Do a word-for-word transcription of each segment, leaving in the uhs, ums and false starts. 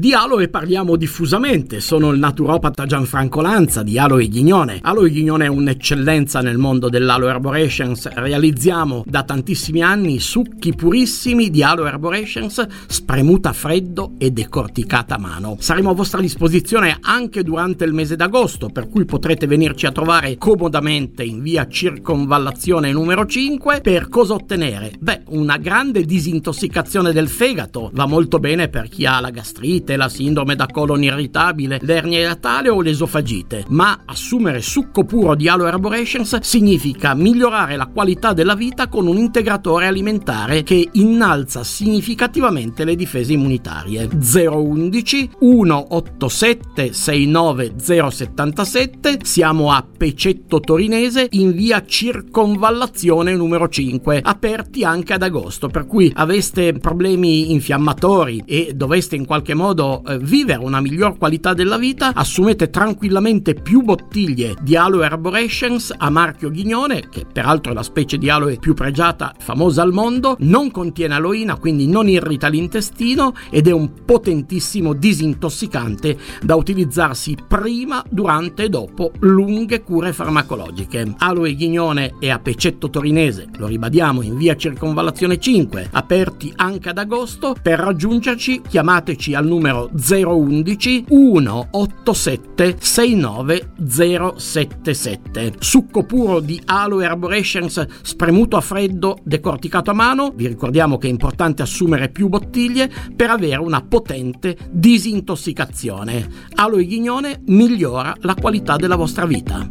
Di aloe parliamo diffusamente, sono il naturopata Gianfranco Lanza di Aloe Ghignone. Aloe Ghignone è un'eccellenza nel mondo dell'Aloe Arborescens, realizziamo da tantissimi anni succhi purissimi di Aloe Arborescens spremuta a freddo e decorticata a mano. Saremo a vostra disposizione anche durante il mese d'agosto, per cui potrete venirci a trovare comodamente in via Circonvallazione numero cinque. Per cosa ottenere? Beh, una grande disintossicazione del fegato, va molto bene per chi ha la gastrite, la sindrome da colon irritabile, l'ernia iatale o l'esofagite, ma assumere succo puro di Aloe Arborescens significa migliorare la qualità della vita con un integratore alimentare che innalza significativamente le difese immunitarie. zero undici centottantasette sessantanove zero settantasette, siamo a Pecetto Torinese in via Circonvallazione numero cinque, aperti anche ad agosto, per cui aveste problemi infiammatori e doveste in qualche modo eh, vivere una miglior qualità della vita, assumete tranquillamente più bottiglie di Aloe Arborescens a marchio Ghignone, che peraltro è la specie di aloe più pregiata, famosa al mondo, non contiene aloina, quindi non irrita l'intestino ed è un potentissimo disintossicante da utilizzarsi prima, durante e dopo lunghe cure farmacologiche. Aloe Ghignone è a Pecetto Torinese, lo ribadiamo, in via Circonvallazione cinque, aperti anche ad agosto. Per raggiungerci chiamateci al numero zero undici centottantasette sessantanove zero settantasette. Succo puro di Aloe Arborescens spremuto a freddo, decorticato a mano. Vi ricordiamo che è importante assumere più bottiglie per avere una potente disintossicazione. Aloe Ghignone migliora la qualità della vostra vita.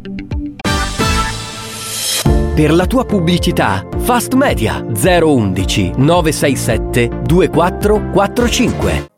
Per la tua pubblicità, Fast Media zero undici nove sei sette due quattro quattro cinque.